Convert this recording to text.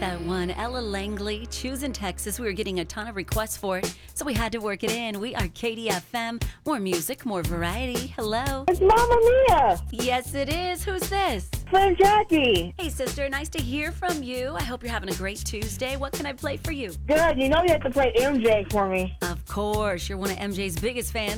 that one. Ella Langley, Choosing Texas. We were getting a ton of requests for it, so we had to work it in. We are KDFM. More music, more variety. Hello. It's Mama Mia. Yes, it is. Who's this? It's Jackie. Hey, sister. Nice to hear from you. I hope you're having a great Tuesday. What can I play for you? Good. You know you have to play MJ for me. Of course. You're one of MJ's biggest fans.